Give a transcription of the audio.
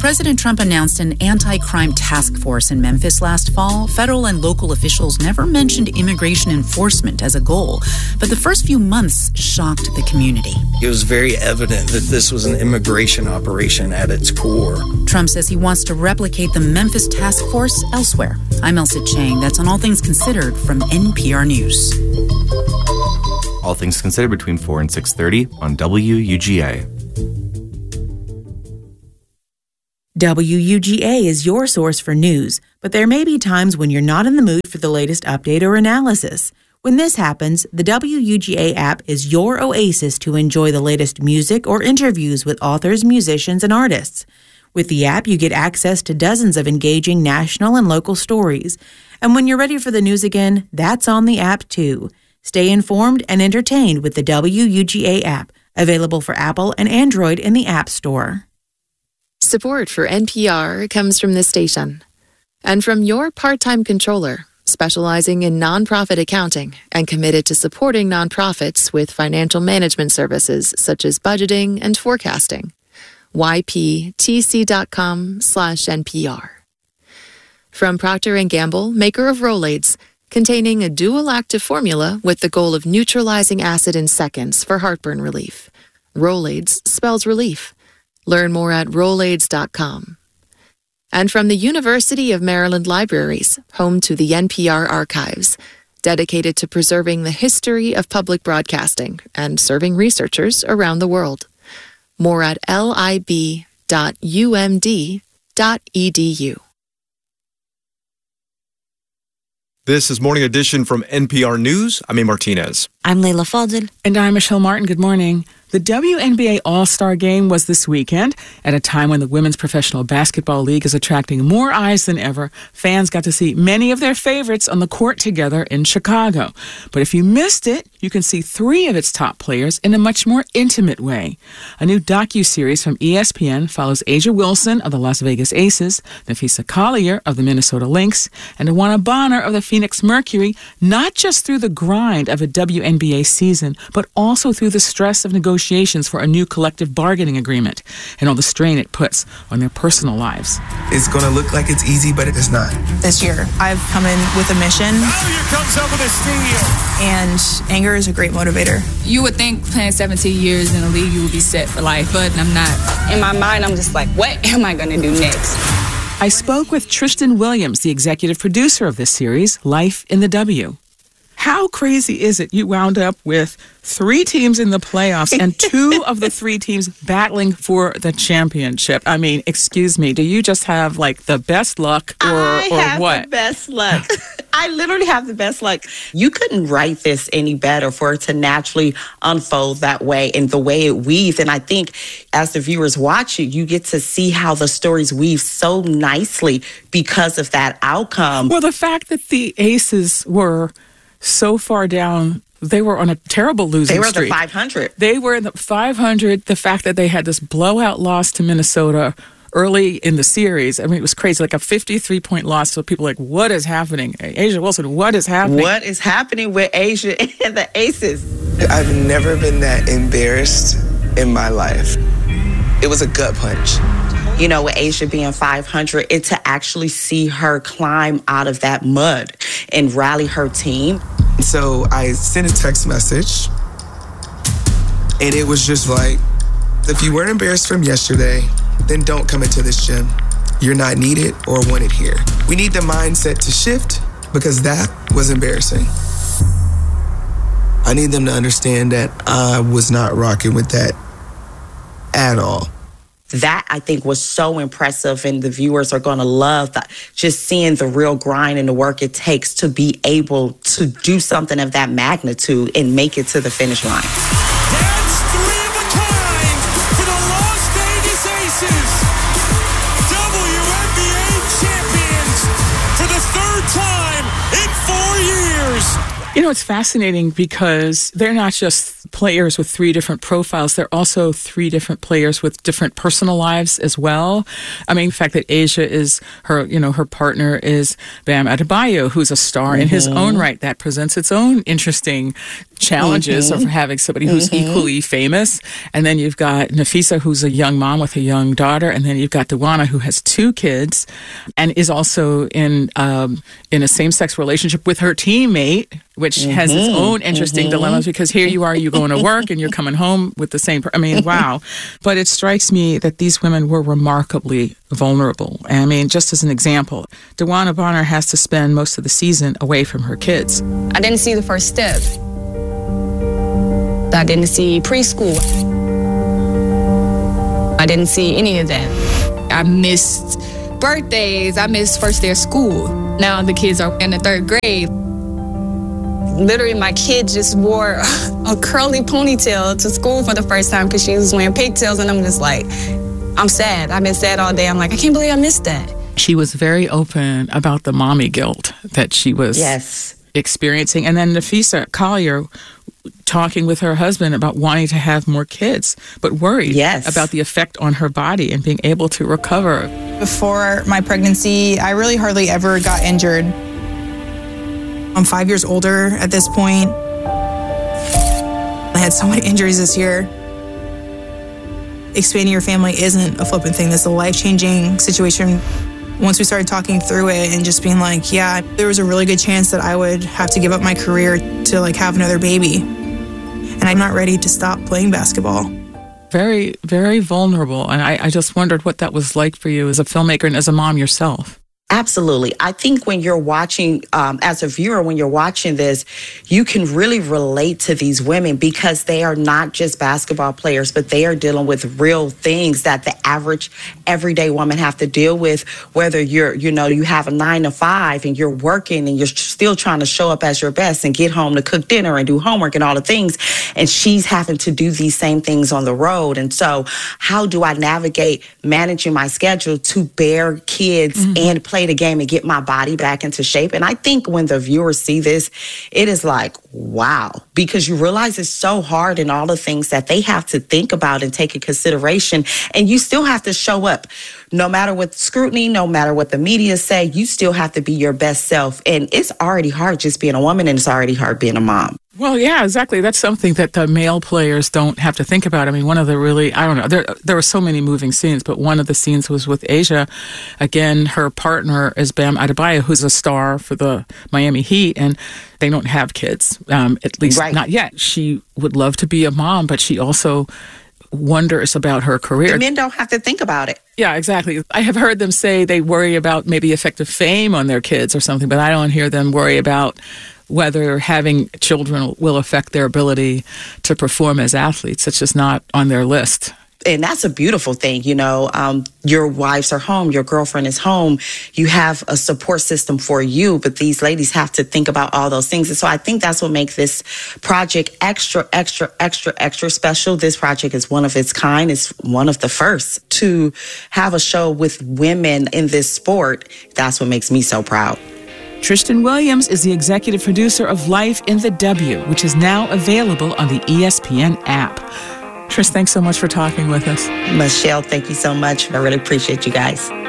President Trump announced an anti-crime task force in Memphis last fall. Federal and local officials never mentioned immigration enforcement as a goal, but the first few months shocked the community. It was very evident that this was an immigration operation at its core. Trump says he wants to replicate the Memphis task force elsewhere. I'm Elsa Chang. That's on All Things Considered from NPR News. All Things Considered between 4 and 6:30 on WUGA. WUGA is your source for news, but there may be times when you're not in the mood for the latest update or analysis. When this happens, the WUGA app is your oasis to enjoy the latest music or interviews with authors, musicians, and artists. With the app, you get access to dozens of engaging national and local stories. And when you're ready for the news again, that's on the app too. Stay informed and entertained with the WUGA app, available for Apple and Android in the App Store. Support for NPR comes from this station and from your part-time controller, specializing in nonprofit accounting and committed to supporting nonprofits with financial management services such as budgeting and forecasting. yptc.com/NPR. From Procter & Gamble, maker of Rolaids, containing a dual active formula with the goal of neutralizing acid in seconds for heartburn relief. Rolaids spells relief. Learn more at Rolaids.com. And from the University of Maryland Libraries, home to the NPR Archives, dedicated to preserving the history of public broadcasting and serving researchers around the world. More at lib.umd.edu. This is Morning Edition from NPR News. I'm A. Martinez. I'm Leila Fadel. And I'm Michelle Martin. Good morning. The WNBA All-Star Game was this weekend. At a time when the Women's Professional Basketball League is attracting more eyes than ever, fans got to see many of their favorites on the court together in Chicago. But if you missed it, you can see 3 of its top players in a much more intimate way. A new docuseries from ESPN follows A'ja Wilson of the Las Vegas Aces, Napheesa Collier of the Minnesota Lynx, and Awana Bonner of the Phoenix Mercury, not just through the grind of a WNBA season, but also through the stress of negotiations for a new collective bargaining agreement and all the strain it puts on their personal lives. It's going to look like it's easy, but it's not. This year, I've come in with a mission. Oh, here comes over the steal. And anger is a great motivator. You would think playing 17 years in the league, you would be set for life, but I'm not. In my mind, I'm just like, what am I going to do next? I spoke with Tristan Williams, the executive producer of this series, Life in the W. How crazy is it you wound up with 3 teams in the playoffs and 2 of the 3 teams battling for the championship? I mean, excuse me, do you just have like the best luck or what? I have the best luck. I literally have the best luck. You couldn't write this any better for it to naturally unfold that way and the way it weaves. And I think as the viewers watch it, you get to see how the stories weave so nicely because of that outcome. Well, the fact that the Aces were so far down, they were on a terrible losing streak. They were the 500. They were in the 500. The fact that they had this blowout loss to Minnesota early in the series, I mean, it was crazy, like a 53-point loss. So people were like, what is happening? A'ja Wilson, what is happening? What is happening with A'ja and the Aces? I've never been that embarrassed in my life. It was a gut punch. You know, with A'ja being 500, and to actually see her climb out of that mud and rally her team. So I sent a text message, and it was just like, if you weren't embarrassed from yesterday, then don't come into this gym. You're not needed or wanted here. We need the mindset to shift because that was embarrassing. I need them to understand that I was not rocking with that at all. That, I think, was so impressive, and the viewers are going to love that, just seeing the real grind and the work it takes to be able to do something of that magnitude and make it to the finish line. That's 3 of a kind for the Las Vegas Aces. WNBA champions for the 3rd time in 4 years. You know, it's fascinating because they're not just players with 3 different profiles. They're also 3 different players with different personal lives as well. I mean, the fact that A'ja is her partner is Bam Adebayo, who's a star in his own right. That presents its own interesting challenges of having somebody who's equally famous. And then you've got Nafisa, who's a young mom with a young daughter. And then you've got Dawana, who has 2 kids and is also in a same-sex relationship with her teammate, which has its own interesting dilemmas, because here you are, you're going to work and you're coming home with the same wow. But it strikes me that these women were remarkably vulnerable. And I mean, just as an example, Dawana Bonner has to spend most of the season away from her kids. I didn't see the first step. I didn't see preschool. I didn't see any of that. I missed birthdays. I missed first day of school. Now the kids are in the 3rd grade. Literally, my kid just wore a curly ponytail to school for the first time because she was wearing pigtails, and I'm just like, I'm sad. I've been sad all day. I'm like, I can't believe I missed that. She was very open about the mommy guilt that she was experiencing. And then Nafisa Collier talking with her husband about wanting to have more kids, but worried about the effect on her body and being able to recover. Before my pregnancy, I really hardly ever got injured. I'm 5 years older at this point. I had so many injuries this year. Expanding your family isn't a flippant thing. That's a life-changing situation. Once we started talking through it and just being like, yeah, there was a really good chance that I would have to give up my career to have another baby. And I'm not ready to stop playing basketball. Very, very vulnerable. And I just wondered what that was like for you as a filmmaker and as a mom yourself. Absolutely. I think when you're watching, as a viewer, when you're watching this, you can really relate to these women because they are not just basketball players, but they are dealing with real things that the average everyday woman have to deal with, whether you have a 9 to 5 and you're working and you're still trying to show up as your best and get home to cook dinner and do homework and all the things. And she's having to do these same things on the road. And so how do I navigate managing my schedule to bear kids and play the game and get my body back into shape? And I think when the viewers see this, it is like, wow, because you realize it's so hard and all the things that they have to think about and take in consideration. And you still have to show up. No matter what scrutiny, no matter what the media say, you still have to be your best self. And it's already hard just being a woman, and it's already hard being a mom. Well, yeah, exactly. That's something that the male players don't have to think about. I mean, one of the really, I don't know, there were so many moving scenes, but one of the scenes was with Asia. Again, her partner is Bam Adebayo, who's a star for the Miami Heat, and they don't have kids, at least not yet. She would love to be a mom, but she also wonders about her career. The men don't have to think about it. Yeah, exactly. I have heard them say they worry about maybe effect of fame on their kids or something, but I don't hear them worry about whether having children will affect their ability to perform as athletes. It's just not on their list. And that's a beautiful thing, your wives are home, your girlfriend is home, you have a support system for you, but these ladies have to think about all those things. And so I think that's what makes this project extra, extra, extra, extra special. This project is one of its kind. It's one of the first to have a show with women in this sport. That's what makes me so proud. Tristan Williams is the executive producer of Life in the W, which is now available on the ESPN app. Trish, thanks so much for talking with us. Michelle, thank you so much. I really appreciate you guys.